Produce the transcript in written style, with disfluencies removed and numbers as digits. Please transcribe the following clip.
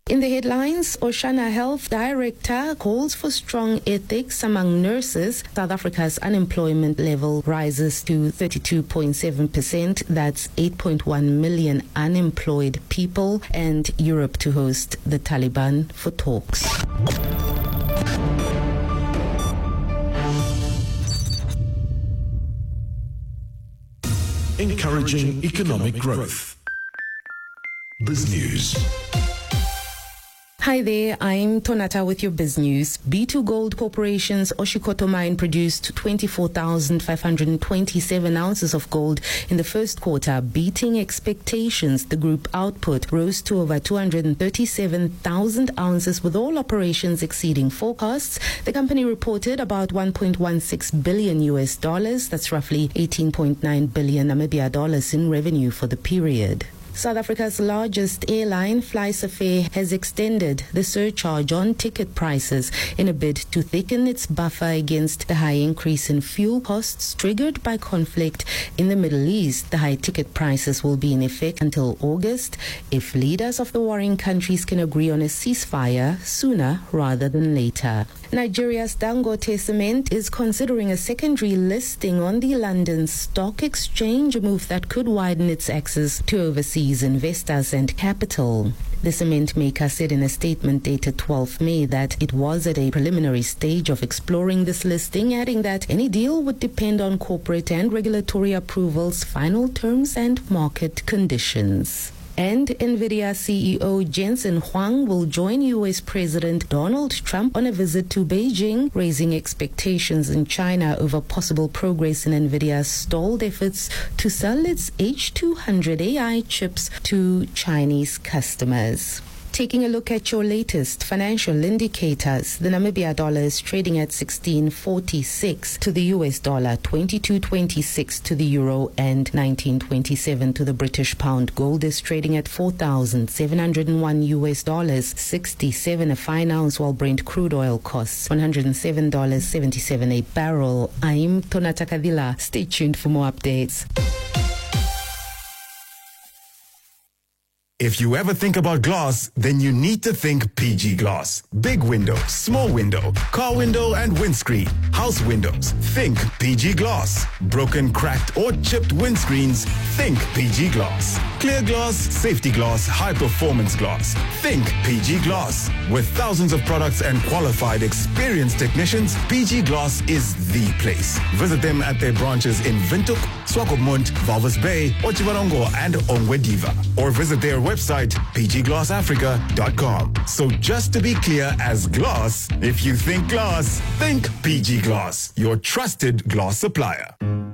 In the headlines, Oshana Health Director calls for strong ethics among nurses. South Africa's unemployment level rises to 32.7%. That's 8.1 million unemployed people. And Europe to host the Taliban for talks. Encouraging economic growth. BizNews. Hi there, I'm Tonata with your BizNews. B2 Gold Corporation's Oshikoto mine produced 24,527 ounces of gold in the first quarter, beating expectations. The group output rose to over 237,000 ounces, with all operations exceeding forecasts. The company reported about $1.16 billion US dollars, that's roughly 18.9 billion Namibia dollars in revenue for the period. South Africa's largest airline, FlySafair, has extended the surcharge on ticket prices in a bid to thicken its buffer against the high increase in fuel costs triggered by conflict in the Middle East. The high ticket prices will be in effect until August if leaders of the warring countries can agree on a ceasefire sooner rather than later. Nigeria's Dangote Cement is considering a secondary listing on the London Stock Exchange, a move that could widen its access to overseas investors and capital. The cement maker said in a statement dated 12 May that it was at a preliminary stage of exploring this listing, adding that any deal would depend on corporate and regulatory approvals, final terms and market conditions. And NVIDIA CEO Jensen Huang will join U.S. President Donald Trump on a visit to Beijing, raising expectations in China over possible progress in NVIDIA's stalled efforts to sell its H200 AI chips to Chinese customers. Taking a look at your latest financial indicators, the Namibia dollar is trading at 16.46 to the US dollar, 22.26 to the euro, and 19.27 to the British pound. Gold is trading at $4,701 US dollars, 67 a fine ounce, while Brent crude oil costs $107.77 a barrel. I'm Tonata Kadila. Stay tuned for more updates. If you ever think about glass, then you need to think PG Glass. Big window, small window, car window and windscreen, house windows. Think PG Glass. Broken, cracked or chipped windscreens. Think PG Glass. Clear glass, safety glass, high performance glass. Think PG Glass. With thousands of products and qualified, experienced technicians, PG Glass is the place. Visit them at their branches in Windhoek, Swakopmund, Walvis Bay, Otjiwarongo and Ongwediva. Or visit their website, pgglassafrica.com. So just to be clear, as glass, if you think glass, think PG Glass, your trusted glass supplier.